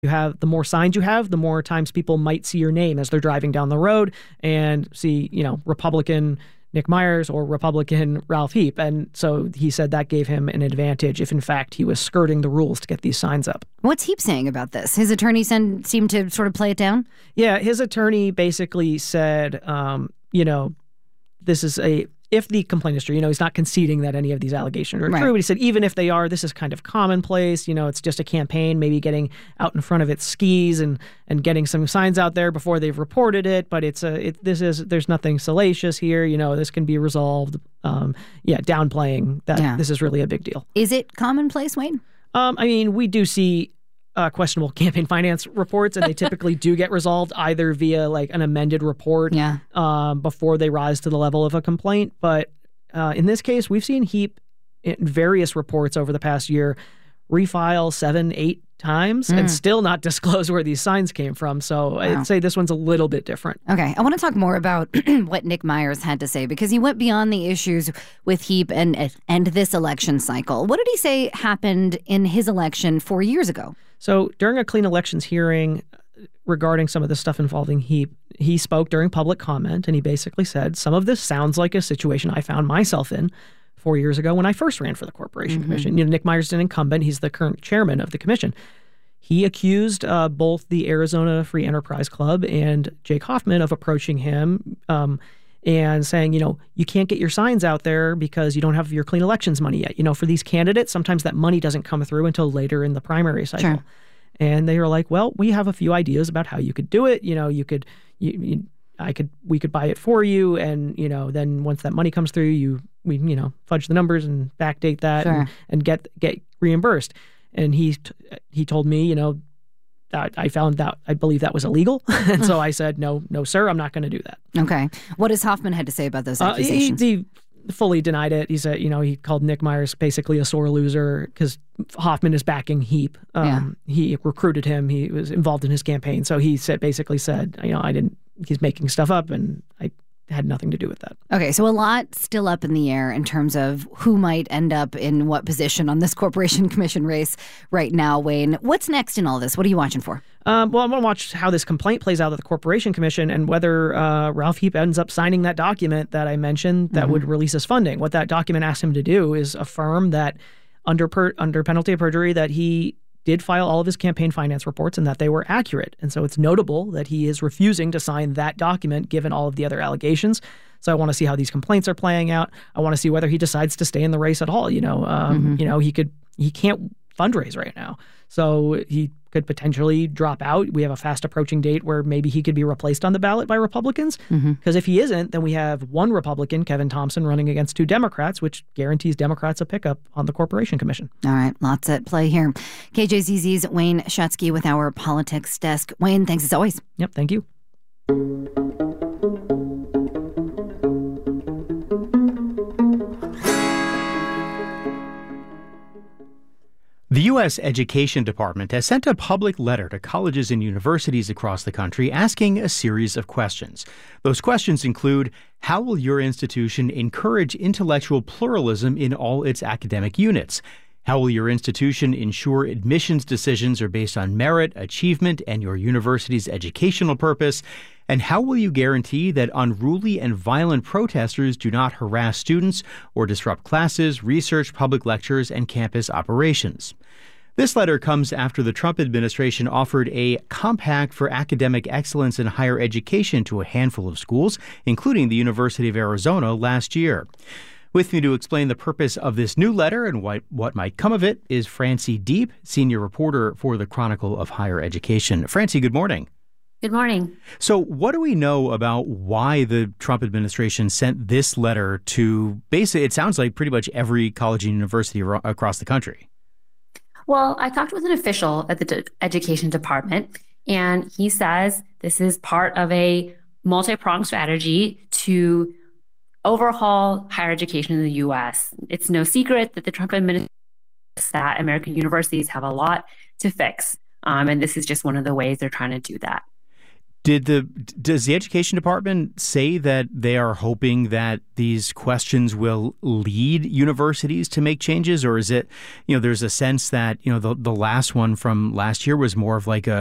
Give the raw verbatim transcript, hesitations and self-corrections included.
You have the more signs you have, the more times people might see your name as they're driving down the road and see, you know, Republican Nick Myers or Republican Ralph Heap. And so he said that gave him an advantage if, in fact, he was skirting the rules to get these signs up. What's Heap saying about this? His attorney seemed to sort of play it down? Yeah, his attorney basically said, um, you know, this is a, if the complaint is true, you know, he's not conceding that any of these allegations are right. true, but he said even if they are, this is kind of commonplace. You know, it's just a campaign, maybe getting out in front of its skis and and getting some signs out there before they've reported it. But it's a, it, this is, there's nothing salacious here. You know, this can be resolved. Um, yeah, downplaying that yeah. this is really a big deal. Is it commonplace, Wayne? Um, I mean, we do see Uh, questionable campaign finance reports, and they typically do get resolved either via like an amended report yeah. um, before they rise to the level of a complaint. But uh, in this case, we've seen Heap in various reports over the past year refile seven, eight times mm. and still not disclose where these signs came from. So wow. I'd say this one's a little bit different. Okay. I want to talk more about what Nick Myers had to say, because he went beyond the issues with Heap and, and this election cycle. What did he say happened in his election four years ago? So during a clean elections hearing regarding some of the stuff involving Heap, he spoke during public comment, and he basically said, some of this sounds like a situation I found myself in four years ago when I first ran for the Corporation mm-hmm. Commission. You know, Nick Myers is an incumbent. He's the current chairman of the commission. He accused uh, both the Arizona Free Enterprise Club and Jake Hoffman of approaching him um, and saying, you know, you can't get your signs out there because you don't have your clean elections money yet. You know, for these candidates, sometimes that money doesn't come through until later in the primary cycle. Sure. And they were like, well, we have a few ideas about how you could do it. You know, you could, you, you, I could, we could buy it for you. And, you know, then once that money comes through, you, we, you know, fudge the numbers and backdate that sure. and, and get, get reimbursed. And he, he told me, you know, that I found that, I believe that was illegal. And so I said, no, no, sir, I'm not going to do that. Okay. What does Hoffman had to say about those accusations? Uh, he, he fully denied it. He said, you know, he called Nick Myers basically a sore loser because Hoffman is backing Heap. Um, yeah. He recruited him. He was involved in his campaign. So he said, basically said, you know, I didn't, he's making stuff up and I had nothing to do with that. Okay, so a lot still up in the air in terms of who might end up in what position on this Corporation Commission race right now, Wayne. What's next in all this? What are you watching for? Um, well, I'm going to watch how this complaint plays out at the Corporation Commission and whether uh, Ralph Heap ends up signing that document that I mentioned that mm-hmm. would release his funding. What that document asks him to do is affirm that under per, under penalty of perjury that he did file all of his campaign finance reports and that they were accurate. And so it's notable that he is refusing to sign that document given all of the other allegations. So I want to see how these complaints are playing out. I want to see whether he decides to stay in the race at all. You know, um, mm-hmm. you know, he could, he can't fundraise right now. So he could potentially drop out. We have a fast approaching date where maybe he could be replaced on the ballot by Republicans. Because mm-hmm. if he isn't, then we have one Republican, Kevin Thompson, running against two Democrats, which guarantees Democrats a pickup on the Corporation Commission. All right. Lots at play here. K J Z Z's Wayne Schutsky with our politics desk. Wayne, thanks as always. Yep. Thank you. The U S Education Department has sent a public letter to colleges and universities across the country asking a series of questions. Those questions include, how will your institution encourage intellectual pluralism in all its academic units? How will your institution ensure admissions decisions are based on merit, achievement, and your university's educational purpose? And how will you guarantee that unruly and violent protesters do not harass students or disrupt classes, research, public lectures, and campus operations? This letter comes after the Trump administration offered a compact for academic excellence in higher education to a handful of schools, including the University of Arizona, last year. With me to explain the purpose of this new letter and what, what might come of it is Francie Deep, senior reporter for the Chronicle of Higher Education. Francie, good morning. Good morning. So what do we know about why the Trump administration sent this letter to basically, it sounds like pretty much every college and university ar- across the country? Well, I talked with an official at the D- Education Department, and he says this is part of a multi-pronged strategy to overhaul higher education in the U S. It's no secret that the Trump administration that American universities have a lot to fix, um, and this is just one of the ways they're trying to do that. Did the does the education department say that they are hoping that these questions will lead universities to make changes, or is it, you know, there's a sense that, you know, the the last one from last year was more of like a